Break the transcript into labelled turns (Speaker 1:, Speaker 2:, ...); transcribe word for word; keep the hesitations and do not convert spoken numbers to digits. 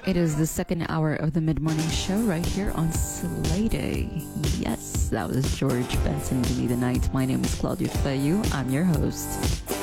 Speaker 1: It is the second hour of the mid-morning show right here on Slay Day. Yes, that was George Benson, Give Me the Night. My name is Claudia Feyu. I'm your host.